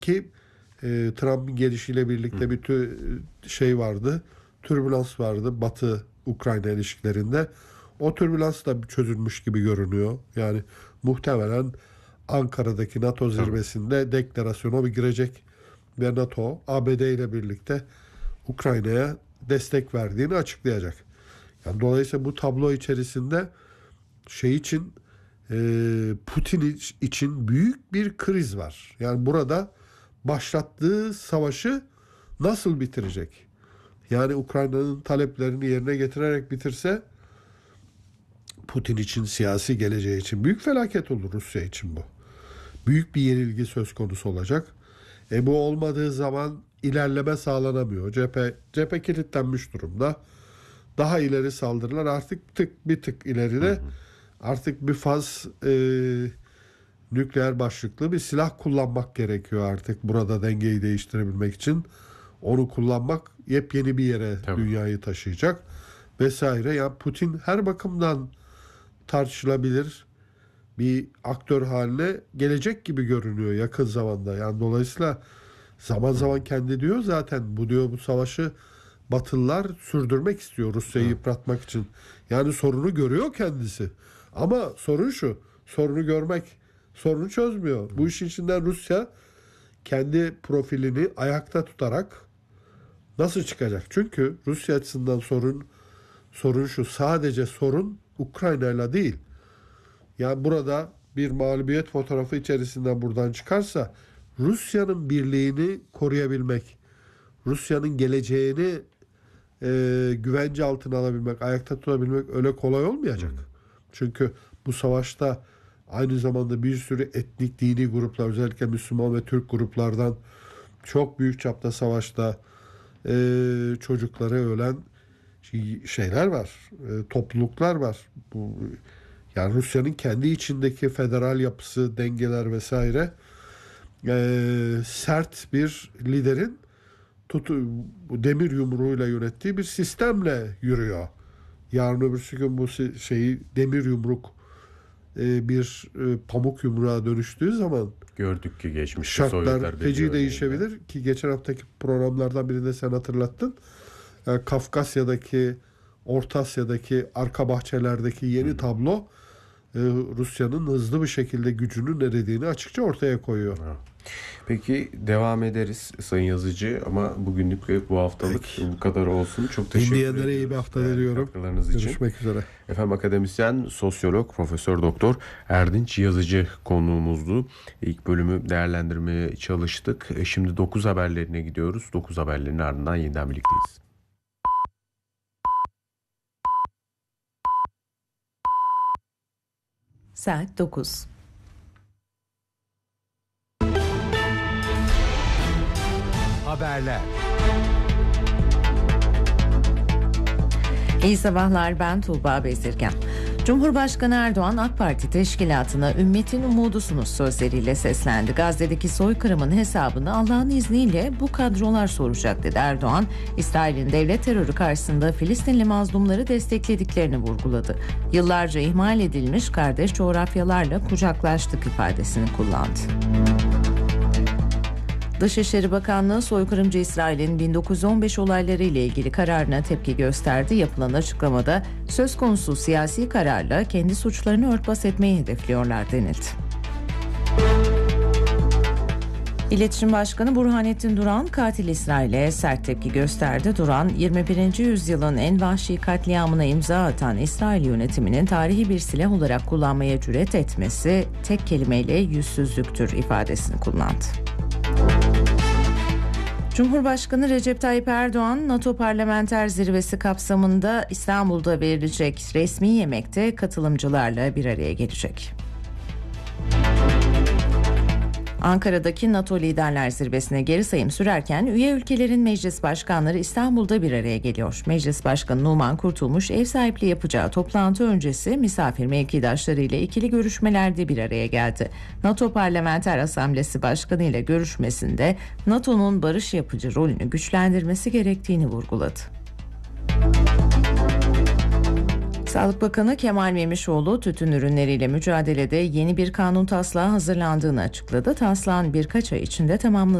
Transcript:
ki Trump'ın gelişiyle birlikte bir şey vardı, türbülans vardı Batı-Ukrayna ilişkilerinde. O türbülans da çözülmüş gibi görünüyor. Yani muhtemelen Ankara'daki NATO zirvesinde deklarasyona bir girecek ve NATO, ABD ile birlikte Ukrayna'ya destek verdiğini açıklayacak. Yani dolayısıyla bu tablo içerisinde Putin için büyük bir kriz var. Yani burada başlattığı savaşı nasıl bitirecek? Yani Ukrayna'nın taleplerini yerine getirerek bitirse Putin için, siyasi geleceği için büyük felaket olur, Rusya için bu. Büyük bir yenilgi söz konusu olacak. Bu olmadığı zaman ilerleme sağlanamıyor. Cephe kilitlenmiş durumda. Daha ileri saldırılar artık bir tık ileride artık bir faz nükleer başlıklı bir silah kullanmak gerekiyor artık burada dengeyi değiştirebilmek için. Onu kullanmak yepyeni bir yere dünyayı taşıyacak vesaire. Yani Putin her bakımdan tartışılabilir bir aktör haline gelecek gibi görünüyor yakın zamanda. Yani dolayısıyla zaman zaman kendi diyor zaten bu savaşı Batılılar sürdürmek istiyor Rusya'yı yıpratmak için. Yani sorunu görüyor kendisi. Ama sorun şu, sorunu görmek sorunu çözmüyor. Bu işin içinden Rusya kendi profilini ayakta tutarak nasıl çıkacak? Çünkü Rusya açısından sorun şu, sadece sorun Ukrayna'yla değil. Yani burada bir mağlubiyet fotoğrafı içerisinden buradan çıkarsa Rusya'nın birliğini koruyabilmek, Rusya'nın geleceğini güvence altına alabilmek, ayakta tutabilmek öyle kolay olmayacak. Çünkü bu savaşta aynı zamanda bir sürü etnik, dini gruplar, özellikle Müslüman ve Türk gruplardan çok büyük çapta savaşta çocukları ölen şeyler var, topluluklar var. Yani Rusya'nın kendi içindeki federal yapısı, dengeler vesaire sert bir liderin demir yumruğuyla yönettiği bir sistemle yürüyor. Yarın öbürsü gün bu demir yumruk bir pamuk yumruğa dönüştüğü zaman gördük ki geçmişte şartlar feci değişebilir ki geçen haftaki programlardan birinde sen hatırlattın. Kafkasya'daki, Orta Asya'daki arka bahçelerdeki yeni tablo Rusya'nın hızlı bir şekilde gücünün erediğini açıkça ortaya koyuyor. Peki devam ederiz Sayın Yazıcı ama bugünlük ve bu haftalık bu kadar olsun. Çok teşekkür ederim. Dinleyenlere iyi bir hafta diliyorum. Görüşmek üzere. Efendim akademisyen, sosyolog, Profesör Doktor Erdinç Yazıcı konuğumuzdu. İlk bölümü değerlendirmeye çalıştık. Şimdi 9 haberlerine gidiyoruz. 9 haberlerin ardından yeniden birlikteyiz. Saat 9. Haberler. İyi sabahlar, ben Tuğba Bezirgen. Cumhurbaşkanı Erdoğan AK Parti teşkilatına ümmetin umudusunuz sözleriyle seslendi. Gazze'deki soykırımın hesabını Allah'ın izniyle bu kadrolar soracak dedi Erdoğan. İsrail'in devlet terörü karşısında Filistinli mazlumları desteklediklerini vurguladı. Yıllarca ihmal edilmiş kardeş coğrafyalarla kucaklaştık ifadesini kullandı. Dışişleri Bakanlığı soykırımcı İsrail'in 1915 olayları ile ilgili kararına tepki gösterdi. Yapılan açıklamada söz konusu siyasi kararla kendi suçlarını örtbas etmeyi hedefliyorlar denildi. İletişim Başkanı Burhanettin Duran katil İsrail'e sert tepki gösterdi. Duran, 21. yüzyılın en vahşi katliamına imza atan İsrail yönetiminin tarihi bir silah olarak kullanmaya cüret etmesi tek kelimeyle yüzsüzlüktür ifadesini kullandı. Cumhurbaşkanı Recep Tayyip Erdoğan, NATO Parlamenter Zirvesi kapsamında İstanbul'da verilecek resmi yemekte katılımcılarla bir araya gelecek. Ankara'daki NATO Liderler Zirvesi'ne geri sayım sürerken üye ülkelerin meclis başkanları İstanbul'da bir araya geliyor. Meclis Başkanı Numan Kurtulmuş ev sahipliği yapacağı toplantı öncesi misafir mevkidaşları ile ikili görüşmelerde bir araya geldi. NATO Parlamenter Asamblesi Başkanı ile görüşmesinde NATO'nun barış yapıcı rolünü güçlendirmesi gerektiğini vurguladı. Sağlık Bakanı Kemal Memişoğlu tütün ürünleriyle mücadelede yeni bir kanun taslağı hazırlandığını açıkladı. Taslağın birkaç ay içinde tamamlanacağını